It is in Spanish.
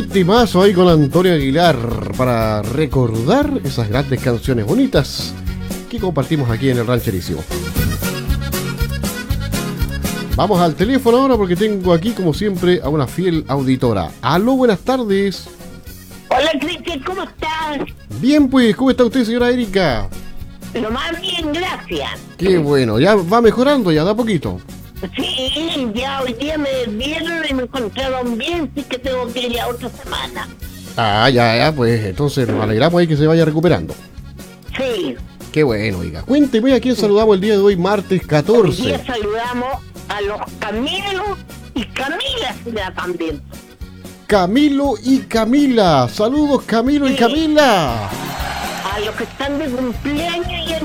Qué temazo ahí con Antonio Aguilar para recordar esas grandes canciones bonitas que compartimos aquí en el Rancherísimo. Vamos al teléfono ahora porque tengo aquí, como siempre, a una fiel auditora. Aló, buenas tardes. Hola, Cristian, ¿cómo estás? Bien, pues, ¿cómo está usted, señora Erika? Lo más bien, gracias. Qué bueno, ya va mejorando, ya da poquito. Sí, ya hoy día me vieron y me encontraron bien, sí que tengo que ir la otra semana. Ah, ya, pues entonces nos alegramos ahí que se vaya recuperando. Sí. Qué bueno, oiga. Cuénteme a quién saludamos el día de hoy, martes 14. Hoy día saludamos a los Camilo y Camila también. Camilo y Camila. Saludos, Camilo y Sí. Camila. A los que están de cumpleaños y